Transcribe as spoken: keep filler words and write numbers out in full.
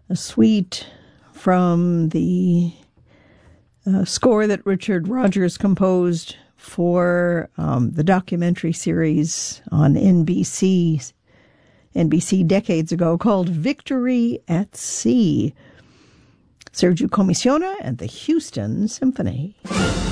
a suite from the uh, score that Richard Rodgers composed for um, the documentary series on N B C, N B C decades ago called Victory at Sea. Sergio Commissiona and the Houston Symphony.